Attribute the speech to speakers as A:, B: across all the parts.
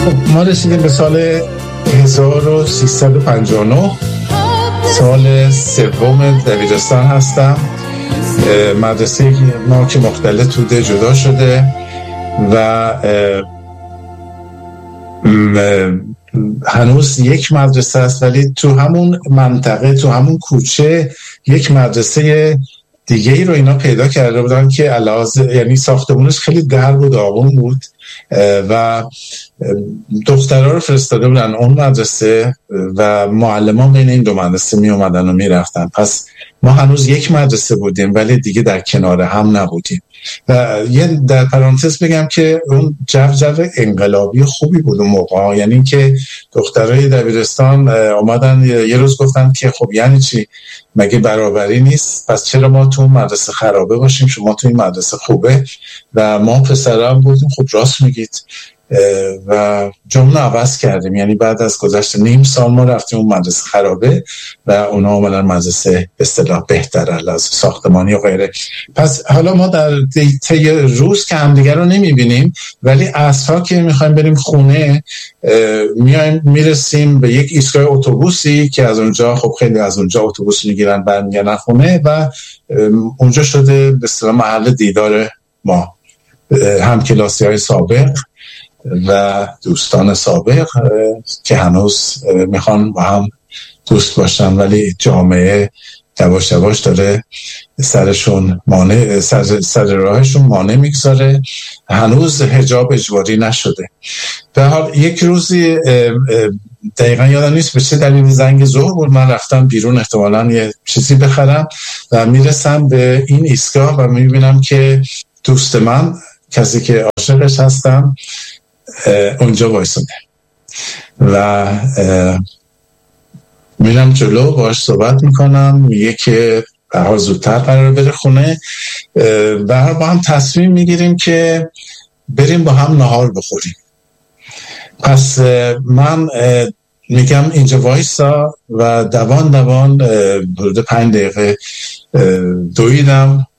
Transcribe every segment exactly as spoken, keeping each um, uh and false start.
A: خب ما رسیدیم به سال هزار و سیصد و پنجاه و نه، سال سوم دبیرستان هستم. مدرسه ما که مختلط بوده جدا شده و هنوز یک مدرسه است، ولی تو همون منطقه، تو همون کوچه یک مدرسه دیگه ای رو اینا پیدا کرده بودن که علاوه یعنی ساختمونش خیلی درب و داغون بود و دخترها رو فرستاده بودن اون مدرسه و معلمان بین این دو مدرسه می اومدن و می رفتن. پس ما هنوز یک مدرسه بودیم ولی دیگه در کنار هم نبودیم. و یه در پرانتز بگم که اون جو جو انقلابی خوبی بود اون موقع، یعنی که دخترای دبیرستان اومدن یه روز گفتن که خب یعنی چی، مگه برابری نیست؟ پس چرا ما تو مدرسه خرابه باشیم، شما تو این مدرسه خوبه؟ و ما پسرا هم بودیم خب راست میگید و جمله عوض کردیم. یعنی بعد از گذشت نیم سال ما رفتیم اون مدرسه خرابه و اونا اومدن مدرسه به اصطلاح بهتر از ساختمانی و غیره. پس حالا ما در طی روز که همدیگه رو نمیبینیم، ولی عصرها که میخوایم بریم خونه میایم میرسیم به یک ایستگاه اتوبوسی که از اونجا خب خیلی از اونجا اتوبوس میگیرن برمیگردن خونه و اونجا شده به اصطلاح محل دیدار ما، هم کلاسی های سابق و دوستان سابق که هنوز میخوان با هم دوست باشن، ولی جامعه یواش یواش داره سرشون مانع سر, سر راهشون مانع میگذاره. هنوز حجاب اجباری نشده. به حال یک روزی دقیقا یادم نیست به چه دلیل زنگ ظهر بود، من رفتم بیرون احتمالاً یه چیزی بخرم و میرسم به این ایستگاه و میبینم که دوست من، کسی که عاشقش هستم، اونجا وایساده و میرم جلو باهاش صحبت میکنم، میگه که به حال زودتر قرار بره خونه. به هر با هم تصمیم میگیریم که بریم با هم نهار بخوریم. پس من میگم اینجا وایسا و دوان دوان حدود پنج دقیقه دویدم،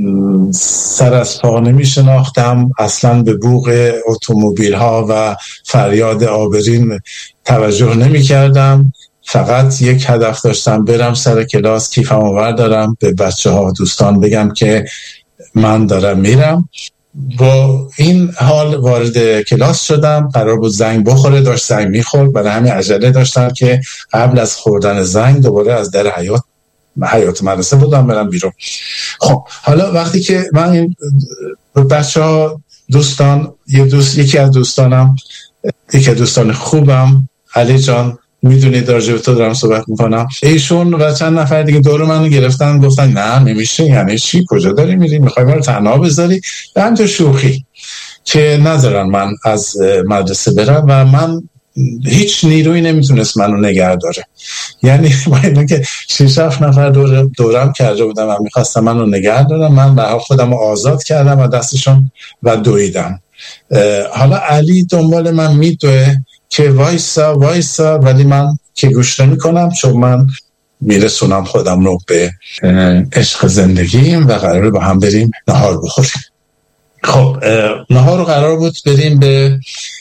A: سر از پا نمی شناختم، اصلا به بوق اتومبیل ها و فریاد آبرین توجه نمی کردم، فقط یک هدف داشتم، برم سر کلاس کیفمو بردارم به بچه ها دوستان بگم که من دارم میرم. با این حال وارد کلاس شدم، قرار بود زنگ بخوره، داشت زنگ میخورد، برای همین عجله داشتم که قبل از خوردن زنگ دوباره از در حیاط حیاط مدرسه بودم برم بیرون. خب حالا وقتی که من این بچه ها دوستان یه دوست یکی از دوستانم یکی از دوستان خوبم علی جان، میدونید راجع به تو دارم صحبت میکنم، ایشون و چند نفر دیگه دور منو گرفتن گفتن نه نمیشه، یعنی چی، کجا داری میری، میخوای منو تنها بذاری؟ به همین شوخی که نذارن من از مدرسه برم و من هیچ نیروی نمیتونست منو نگه داره. یعنی با اینه که شش هفت نفر دور دورم کرده بودم و میخواستم منو نگه دارم، من به حال خودم رو آزاد کردم و دستشون و دویدم. حالا علی دنبال من میدوه که وایسا وایسا، ولی من که گوش نمی کنم، چون من میرسونم خودم رو به عشق زندگیم و قراره با هم بریم نهار بخوریم. خب نهار رو قرار بود بریم به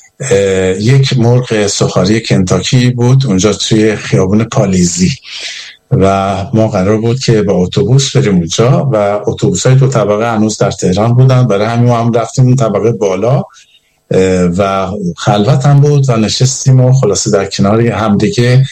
A: یک مرغ سوخاری کنتاکی بود اونجا توی خیابون پالیزی و ما قرار بود که با اتوبوس بریم اونجا و اتوبوس‌های دو طبقه هنوز در تهران بودن، برای همین ما هم رفتیم اون طبقه بالا و خلوت هم بود و نشستیم و خلاصه در کنار هم دیگه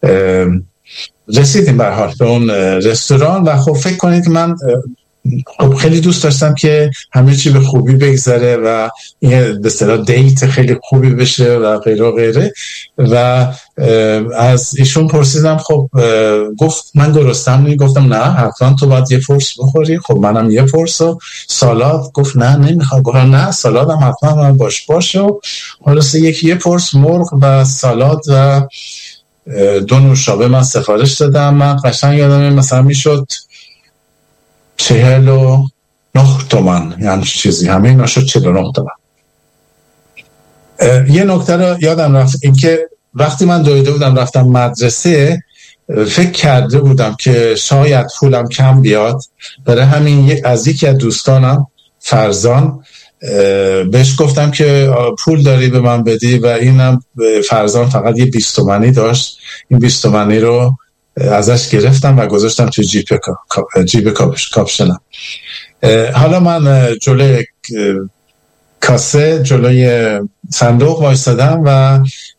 A: رسیدیم به حال به اون رستوران. و خب فکر کنید که من خب خیلی دوست داشتم که همه چی به خوبی بگذره و این به اصطلاح دیت خیلی خوبی بشه و غیره و غیره. و از ایشون پرسیدم خب گفت من گرسنه‌ام نیست، گفتم نه حتما تو باید یه فرس بخوری. خب منم یه فرس و سالاد. گفت نه نمیخوام. گفتم نه سالادم حتما من باش باشه. و خلاص یکی یه فرس مرغ و سالاد و دو نوشابه من سفارش دادم. من قشنگ یادم مثلا میشد چهل و نه تومن، یعنی چیزی همه اینا شد چهل و نه تومن. یه نکته رو یادم رفت، این که وقتی من دویده بودم رفتم مدرسه فکر کرده بودم که شاید پولم کم بیاد، برای همین از یکی از دوستانم فرزان بهش گفتم که پول داری به من بدی و اینم فرزان فقط یه بیست تومانی داشت. این بیست تومانی رو ازش گرفتم و گذاشتم توی جیب جیب کاپشنم. حالا من جلوی کاسه جلوی صندوق وایسادم و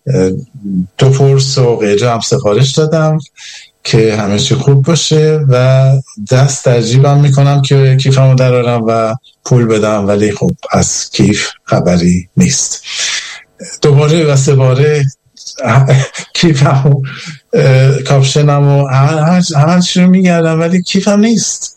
A: دو پرس و غیره هم سفارش دادم که همه چی خوب باشه و دست در جیبم میکنم که کیفمو درارم و پول بدم، ولی خب از کیف خبری نیست. دوباره و سه باره کیفمو کاپشنمو همه چی رو میگردم ولی کیفم نیست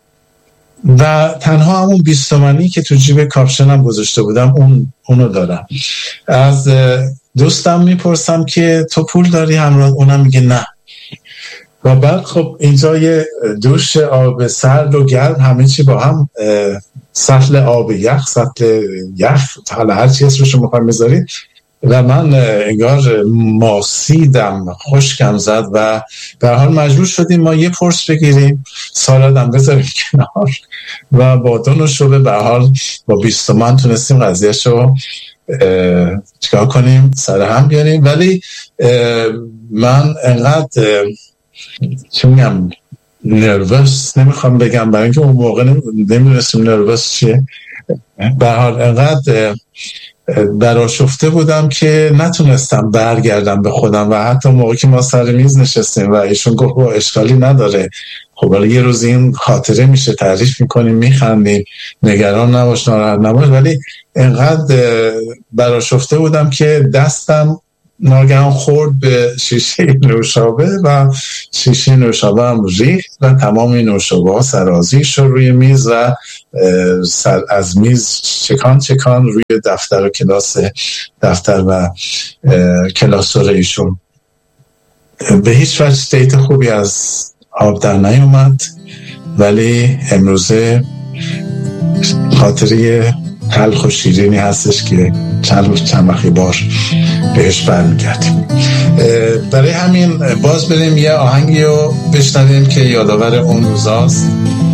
A: و تنها همون بیست تومانی که تو جیب کاپشنم گذاشته بودم اون اونو دارم. از دوستم میپرسم که تو پول داری همراه؟ اونم میگه نه. و بعد خب اینجا یه دوش آب سرد و گرم همه چی با هم، سطل آب یخ، سطل یخ، حالا هر چی اسمشو میخوایم بذارید و من انگار ماسیدم، خشکم زد و به هر حال مجبور شدیم ما یه پرس بگیریم، سالادم بذاریم کنار و با دو نوشابه به هر حال با بیست تومن تونستیم قضیهشو چیکار کنیم، سر هم بیاریم. ولی من انقدر چی میگم نروس نمیخوام بگم برای اینکه اون موقع نمیدونستیم نروس چیه، به هر حال انقدر برآشفته بودم که نتونستم برگردم به خودم و حتی موقعی که ما سر میز نشستیم و ایشون گفت با اشکالی نداره، خب حالا یه روز این خاطره میشه، تعریف میکنیم، میخندیم، نگران نباش، ناراحت نباش، ولی انقدر برآشفته بودم که دستم ناگهان خورد به شیشه نوشابه و شیشه نوشابه هم ریخت و تمام نوشابه ها سرازیر شد روی میز و سر از میز چکان چکان روی دفتر و کلاس دفتر و کلاسور ایشون. به هیچ وجه دیت خوبی از آب در نیومد، ولی امروزه خاطره تلخ و شیرینی هستش که چند روز چند وقتی بار بهش برمیگردیم. برای همین باز بریم یه آهنگی رو بشنویم که یادآور اون روزاست.